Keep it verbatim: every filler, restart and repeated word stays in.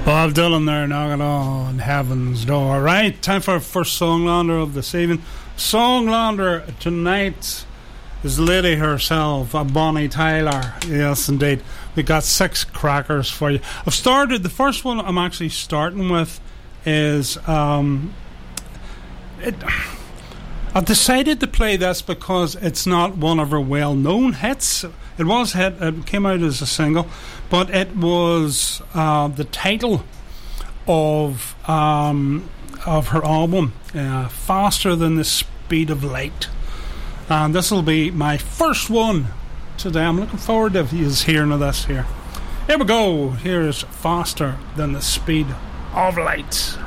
Bob Dylan there, knocking on heaven's door. Right, time for our first Songlander of this evening. Songlander tonight is the lady herself, Bonnie Tyler. Yes, indeed. We got six crackers for you. I've started, the first one I'm actually starting with is, um, it, I've decided to play this because it's not one of her well-known hits. It was hit, it came out as a single, but it was uh, the title of um, of her album, uh, Faster Than the Speed of Light. And this will be my first one today. I'm looking forward to you hearing this here. Here we go. Here is Faster Than the Speed of Light.